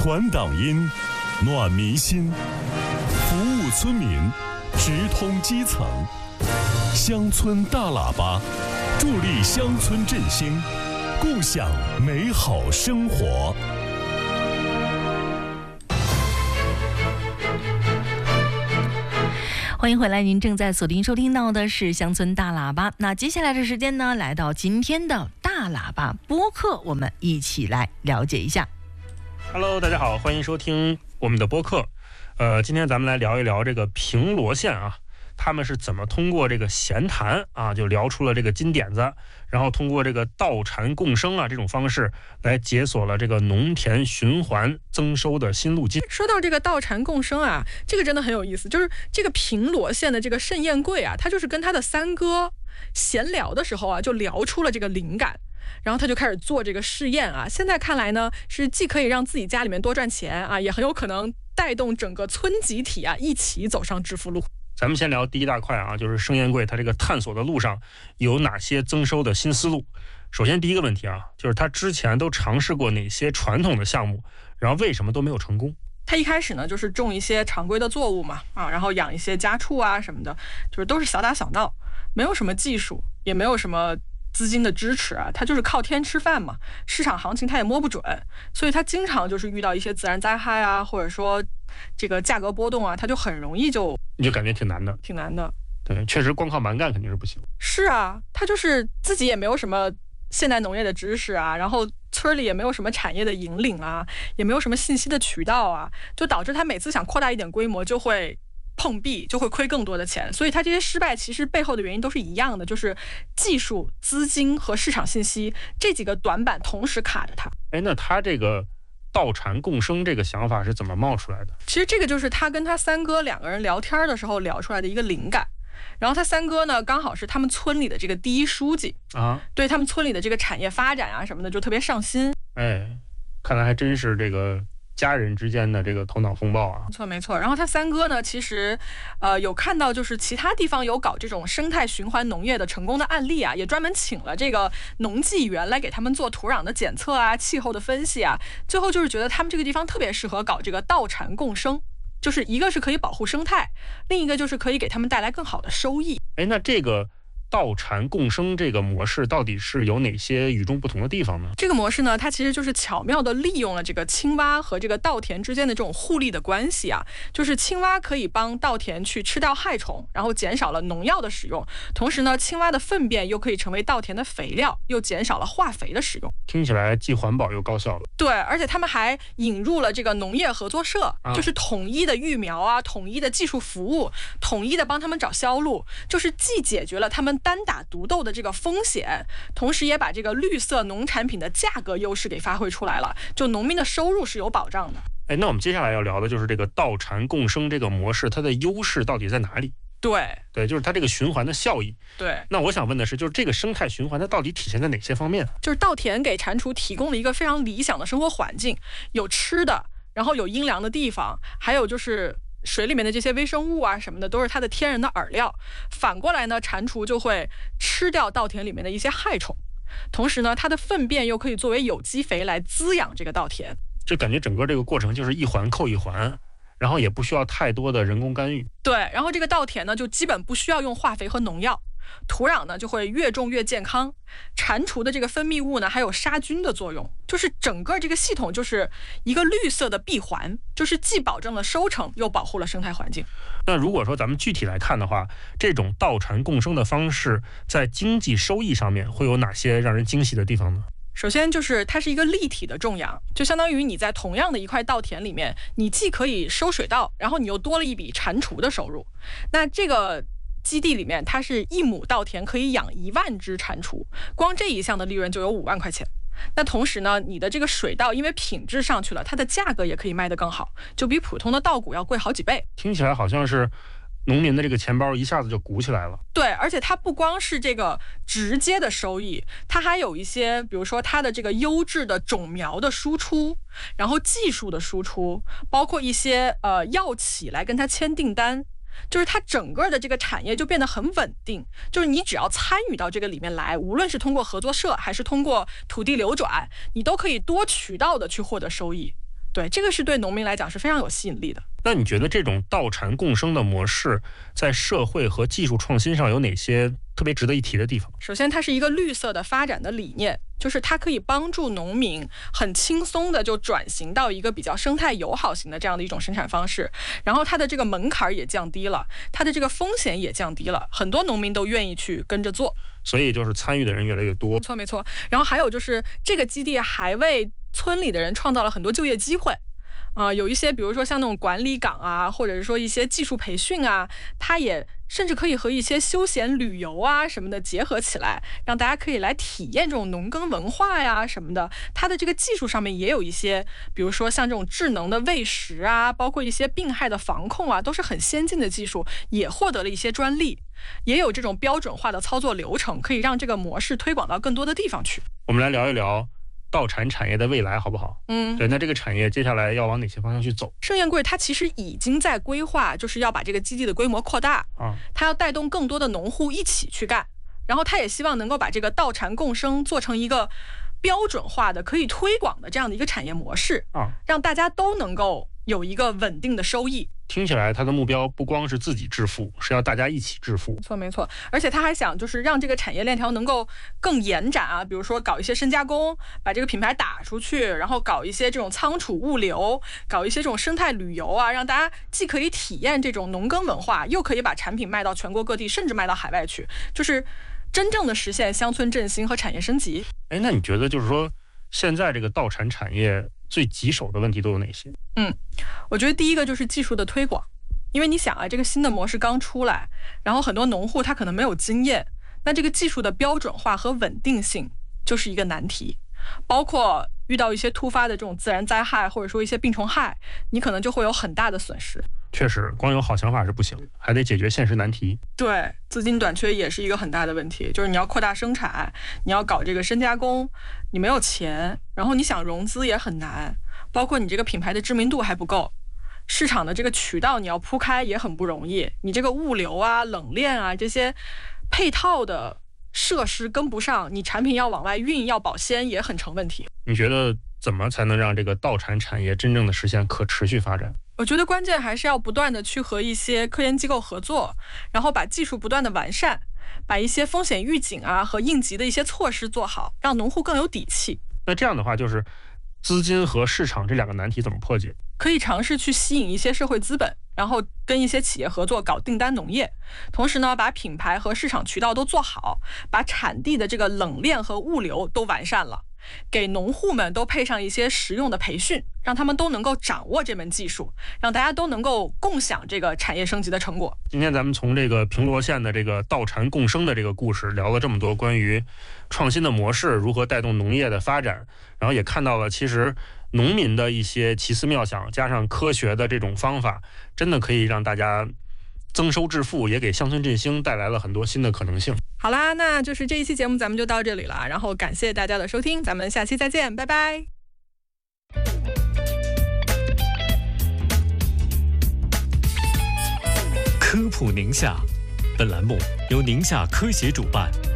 传党音，暖民心，服务村民，直通基层。乡村大喇叭，助力乡村振兴，共享美好生活。 欢迎回来，您正在锁定收听到的是乡村大喇叭。那接下来的时间呢，来到今天的大喇叭播客，我们一起来了解一下。 Hello， 大家好，欢迎收听我们的播客。今天咱们来聊一聊这个平罗县啊，他们是怎么通过这个闲谈啊，就聊出了这个金点子，然后通过这个稻蝉共生啊这种方式来解锁了这个农田循环增收的新路径。 说到这个稻蝉共生啊，这个真的很有意思，就是这个平罗县的这个盛彦贵啊，他就是跟他的三哥闲聊的时候啊，就聊出了这个灵感。然后他就开始做这个试验啊，现在看来呢，是既可以让自己家里面多赚钱啊，也很有可能带动整个村集体啊一起走上致富路。 咱们先聊第一大块啊，就是盛彦贵他这个探索的路上有哪些增收的新思路。首先第一个问题啊，就是他之前都尝试过哪些传统的项目，然后为什么都没有成功。 他一开始呢就是种一些常规的作物嘛，然后养一些家畜啊什么的，就是都是小打小闹，没有什么技术，也没有什么资金的支持啊，他就是靠天吃饭嘛，市场行情他也摸不准，所以他经常就是遇到一些自然灾害啊，或者说这个价格波动啊，他就很容易你就感觉挺难的。对，确实光靠蛮干肯定是不行。 是啊，他就是自己也没有什么现代农业的知识啊，然后村里也没有什么产业的引领啊，也没有什么信息的渠道啊，就导致他每次想扩大一点规模就会碰壁，就会亏更多的钱。所以他这些失败其实背后的原因都是一样的，就是技术、资金和市场信息这几个短板同时卡着他。 那他这个稻蝉共生这个想法是怎么冒出来的？ 其实这个就是他跟他三哥两个人聊天的时候聊出来的一个灵感。然后他三哥呢，刚好是他们村里的这个第一书记啊，对他们村里的这个产业发展啊什么的就特别上心。 看来还真是这个家人之间的这个头脑风暴啊。 没错。然后他三哥呢，其实有看到就是其他地方有搞这种生态循环农业的成功的案例啊，也专门请了这个农技员来给他们做土壤的检测啊、气候的分析啊。最后就是觉得他们这个地方特别适合搞这个稻蝉共生，就是一个是可以保护生态，另一个就是可以给他们带来更好的收益。 那这个稻蝉共生这个模式到底是有哪些与众不同的地方呢？ 这个模式呢，它其实就是巧妙地利用了这个青蛙和这个稻田之间的这种互利的关系啊，就是青蛙可以帮稻田去吃掉害虫，然后减少了农药的使用，同时呢，青蛙的粪便又可以成为稻田的肥料，又减少了化肥的使用。 听起来既环保又高效了。 对，而且他们还引入了这个农业合作社，就是统一的育苗啊，统一的技术服务，统一的帮他们找销路，就是既解决了他们单打独斗的这个风险，同时也把这个绿色农产品的价格优势给发挥出来了，就农民的收入是有保障的。 那我们接下来要聊的就是这个稻蝉共生这个模式，它的优势到底在哪里？对，就是它这个循环的效益。 对， 那我想问的是，就是这个生态循环它到底体现在哪些方面？ 就是稻田给蟾蜍提供了一个非常理想的生活环境，有吃的，然后有阴凉的地方，还有就是水里面的这些微生物啊什么的都是它的天然的饵料。反过来呢，蟾蜍就会吃掉稻田里面的一些害虫，同时呢，它的粪便又可以作为有机肥来滋养这个稻田。 就感觉整个这个过程就是一环扣一环，然后也不需要太多的人工干预。 对，然后这个稻田呢就基本不需要用化肥和农药，土壤呢就会越种越健康，蟾蜍的这个分泌物呢还有杀菌的作用，就是整个这个系统就是一个绿色的闭环，就是既保证了收成又保护了生态环境。 那如果说咱们具体来看的话，这种稻蝉共生的方式在经济收益上面会有哪些让人惊喜的地方呢？ 首先就是它是一个立体的种养，就相当于你在同样的一块稻田里面，你既可以收水稻，然后你又多了一笔蟾蜍的收入。那这个基地里面，它是1亩稻田可以养1万只蟾蜍，光这一项的利润就有5万块钱。那同时呢，你的这个水稻因为品质上去了，它的价格也可以卖得更好，就比普通的稻谷要贵好几倍。 听起来好像是农民的这个钱包一下子就鼓起来了。 对，而且它不光是这个直接的收益，它还有一些，比如说它的这个优质的种苗的输出，然后技术的输出，包括一些药企来跟它签订单，就是它整个的这个产业就变得很稳定。就是你只要参与到这个里面来，无论是通过合作社还是通过土地流转，你都可以多渠道的去获得收益。 对，这个是对农民来讲是非常有吸引力的。 那你觉得这种稻产共生的模式在社会和技术创新上有哪些特别值得一提的地方？ 首先，它是一个绿色的发展的理念，就是它可以帮助农民很轻松的就转型到一个比较生态友好型的这样的一种生产方式，然后它的这个门槛也降低了，它的这个风险也降低了，很多农民都愿意去跟着做， 所以就是参与的人越来越多。 没错。然后还有就是这个基地还为村里的人创造了很多就业机会。有一些比如说像那种管理岗啊，或者是说一些技术培训啊，它也甚至可以和一些休闲旅游啊什么的结合起来，让大家可以来体验这种农耕文化呀什么的。它的这个技术上面也有一些，比如说像这种智能的喂食啊，包括一些病害的防控啊，都是很先进的技术，也获得了一些专利，也有这种标准化的操作流程，可以让这个模式推广到更多的地方去。 我们来聊一聊稻产产业的未来好不好？对，那这个产业接下来要往哪些方向去走？ 盛宴柜它其实已经在规划，就是要把这个基地的规模扩大它要带动更多的农户一起去干，然后它也希望能够把这个稻产共生做成一个标准化的可以推广的这样的一个产业模式让大家都能够有一个稳定的收益。 听起来他的目标不光是自己致富，是要大家一起致富。 没错，而且他还想就是让这个产业链条能够更延展啊，比如说搞一些深加工，把这个品牌打出去，然后搞一些这种仓储物流，搞一些这种生态旅游啊，让大家既可以体验这种农耕文化，又可以把产品卖到全国各地，甚至卖到海外去，就是真正的实现乡村振兴和产业升级。 那你觉得就是说现在这个稻产产业最棘手的问题都有哪些？ 我觉得第一个就是技术的推广，因为你想啊，这个新的模式刚出来，然后很多农户他可能没有经验，那这个技术的标准化和稳定性就是一个难题，包括遇到一些突发的这种自然灾害，或者说一些病虫害，你可能就会有很大的损失。 确实，光有好想法是不行，还得解决现实难题。 对，资金短缺也是一个很大的问题，就是你要扩大生产，你要搞这个深加工，你没有钱，然后你想融资也很难，包括你这个品牌的知名度还不够，市场的这个渠道你要铺开也很不容易，你这个物流啊、冷链啊这些配套的设施跟不上，你产品要往外运、要保鲜也很成问题。 你觉得怎么才能让这个稻产产业真正的实现可持续发展？ 我觉得关键还是要不断的去和一些科研机构合作，然后把技术不断的完善，把一些风险预警啊和应急的一些措施做好，让农户更有底气。 那这样的话，就是资金和市场这两个难题怎么破解？ 可以尝试去吸引一些社会资本，然后跟一些企业合作搞订单农业，同时呢，把品牌和市场渠道都做好，把产地的这个冷链和物流都完善了，给农户们都配上一些实用的培训，让他们都能够掌握这门技术，让大家都能够共享这个产业升级的成果。 今天咱们从这个平罗县的这个稻产共生的这个故事聊了这么多关于创新的模式如何带动农业的发展，然后也看到了其实农民的一些奇思妙想，加上科学的这种方法，真的可以让大家增收致富，也给乡村振兴带来了很多新的可能性。 好啦，那就是这一期节目咱们就到这里了，然后感谢大家的收听，咱们下期再见，拜拜。 科普宁夏，本栏目由宁夏科协主办。